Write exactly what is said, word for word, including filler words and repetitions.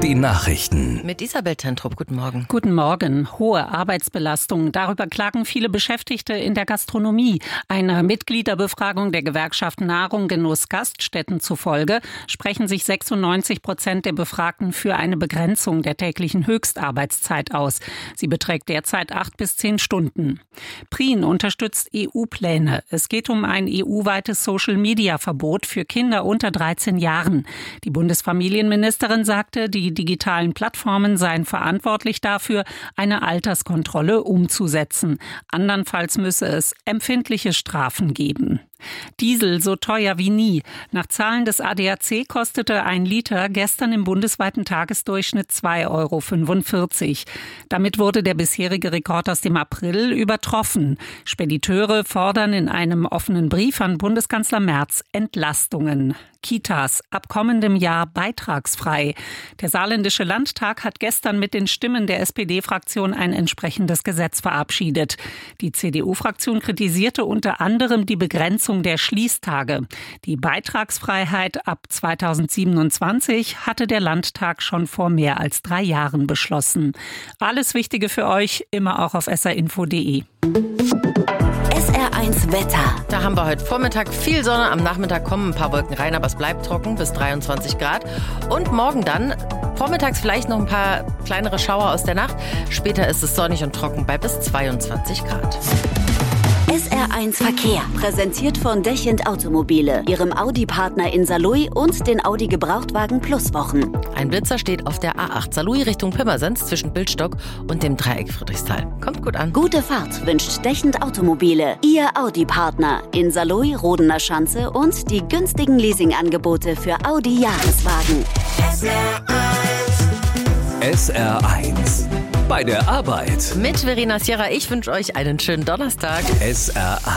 die Nachrichten. Mit Isabel Tentrup, guten Morgen. Guten Morgen. Hohe Arbeitsbelastung. Darüber klagen viele Beschäftigte in der Gastronomie. Einer Mitgliederbefragung der Gewerkschaft Nahrung, Genuss, Gaststätten zufolge sprechen sich sechsundneunzig Prozent der Befragten für eine Begrenzung der täglichen Höchstarbeitszeit aus. Sie beträgt derzeit acht bis zehn Stunden. Prien unterstützt E U-Pläne. Es geht um ein E U-weites Social-Media-Verbot für Kinder unter dreizehn Jahren. Die Bundesfamilienministerin sagte, die digitalen Plattformen seien verantwortlich dafür, eine Alterskontrolle umzusetzen. Andernfalls müsse es empfindliche Strafen geben. Diesel so teuer wie nie. Nach Zahlen des A D A C kostete ein Liter gestern im bundesweiten Tagesdurchschnitt zwei Euro fünfundvierzig. Damit wurde der bisherige Rekord aus dem April übertroffen. Spediteure fordern in einem offenen Brief an Bundeskanzler Merz Entlastungen. Kitas ab kommendem Jahr beitragsfrei. Der Saarländische Landtag hat gestern mit den Stimmen der S P D-Fraktion ein entsprechendes Gesetz verabschiedet. Die C D U-Fraktion kritisierte unter anderem die Begrenzung der Schließtage. Die Beitragsfreiheit ab zweitausendsiebenundzwanzig hatte der Landtag schon vor mehr als drei Jahren beschlossen. Alles Wichtige für euch, immer auch auf s r info punkt d e. S R eins Wetter. Da haben wir heute Vormittag viel Sonne, am Nachmittag kommen ein paar Wolken rein, aber es bleibt trocken bis dreiundzwanzig Grad. Und morgen dann vormittags vielleicht noch ein paar kleinere Schauer aus der Nacht. Später ist es sonnig und trocken bei bis zweiundzwanzig Grad. S R eins Verkehr, präsentiert von Dechend Automobile, ihrem Audi-Partner in Saarlouis und den Audi Gebrauchtwagen Plus Wochen. Ein Blitzer steht auf der A acht Saarlouis Richtung Pirmasens zwischen Bildstock und dem Dreieck Friedrichsthal. Kommt gut an. Gute Fahrt wünscht Dechend Automobile, ihr Audi-Partner in Saarlouis, Rodener Schanze und die günstigen Leasingangebote für Audi-Jahreswagen. S R eins. S R eins. Bei der Arbeit. Mit Verena Sierra, ich wünsche euch einen schönen Donnerstag. S R